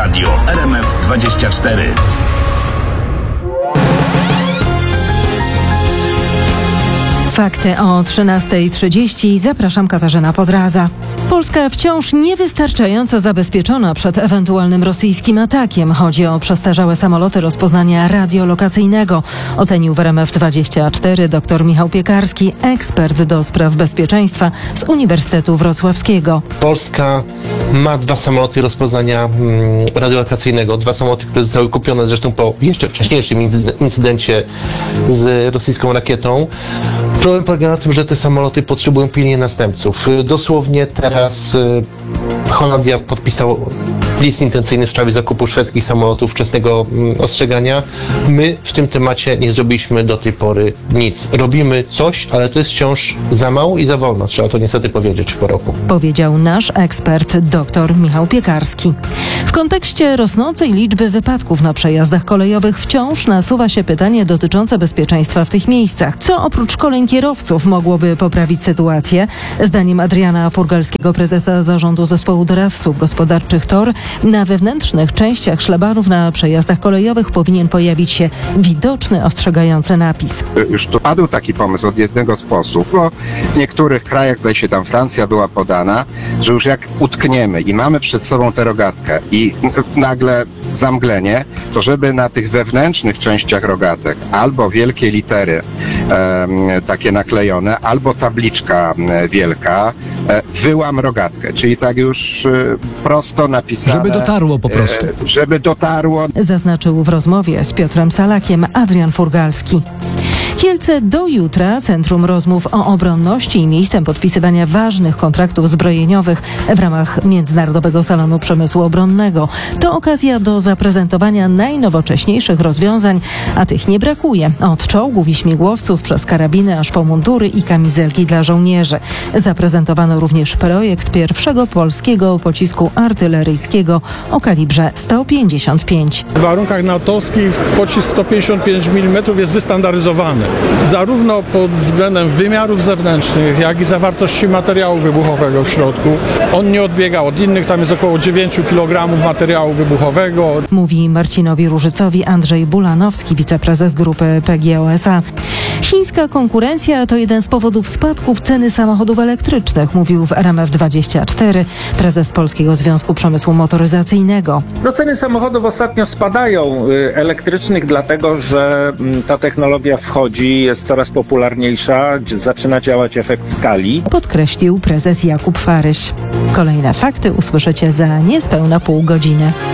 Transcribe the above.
Radio RMF24. Fakty o 13:30. Zapraszam, Katarzyna Podraza. Polska wciąż niewystarczająco zabezpieczona przed ewentualnym rosyjskim atakiem. Chodzi o przestarzałe samoloty rozpoznania radiolokacyjnego. Ocenił w RMF24 dr Michał Piekarski, ekspert do spraw bezpieczeństwa z Uniwersytetu Wrocławskiego. Polska ma 2 samoloty rozpoznania radiolokacyjnego. 2 samoloty, które zostały kupione zresztą po jeszcze wcześniejszym incydencie z rosyjską rakietą. Problem polega na tym, że te samoloty potrzebują pilnie następców. Dosłownie teraz Holandia podpisała list intencyjny w sprawie zakupu szwedzkich samolotów wczesnego ostrzegania. My w tym temacie nie zrobiliśmy do tej pory nic. Robimy coś, ale to jest wciąż za mało i za wolno. Trzeba to niestety powiedzieć po roku. Powiedział nasz ekspert dr Michał Piekarski. W kontekście rosnącej liczby wypadków na przejazdach kolejowych wciąż nasuwa się pytanie dotyczące bezpieczeństwa w tych miejscach. Co oprócz szkoleń kierowców mogłoby poprawić sytuację? Zdaniem Adriana Furgalskiego, prezesa zarządu zespołu doradców gospodarczych TOR, na wewnętrznych częściach szlabanów na przejazdach kolejowych powinien pojawić się widoczny, ostrzegający napis. Już tu padł taki pomysł od jednego z posłów, bo w niektórych krajach, zdaje się tam Francja była podana, że już jak utkniemy i mamy przed sobą tę rogatkę i nagle zamglenie, to żeby na tych wewnętrznych częściach rogatek albo wielkie litery takie naklejone, albo tabliczka wielka, wyłam rogatkę, czyli tak już prosto napisane. Żeby dotarło po prostu. Żeby dotarło. Zaznaczył w rozmowie z Piotrem Salakiem Adrian Furgalski. Kielce do jutra centrum rozmów o obronności i miejscem podpisywania ważnych kontraktów zbrojeniowych w ramach Międzynarodowego Salonu Przemysłu Obronnego. To okazja do zaprezentowania najnowocześniejszych rozwiązań, a tych nie brakuje. Od czołgów i śmigłowców przez karabiny aż po mundury i kamizelki dla żołnierzy. Zaprezentowano również projekt pierwszego polskiego pocisku artyleryjskiego o kalibrze 155. W warunkach natowskich pocisk 155 mm jest wystandaryzowany. Zarówno pod względem wymiarów zewnętrznych, jak i zawartości materiału wybuchowego w środku. On nie odbiega od innych, tam jest około 9 kg materiału wybuchowego. Mówi Marcinowi Różycowi Andrzej Bulanowski, wiceprezes grupy PGOSA. Chińska konkurencja to jeden z powodów spadków ceny samochodów elektrycznych, mówił w RMF24 prezes Polskiego Związku Przemysłu Motoryzacyjnego. Ceny samochodów ostatnio spadają elektrycznych, dlatego że ta technologia wchodzi, jest coraz popularniejsza, zaczyna działać efekt skali. Podkreślił prezes Jakub Faryś. Kolejne fakty usłyszycie za niespełna pół godziny.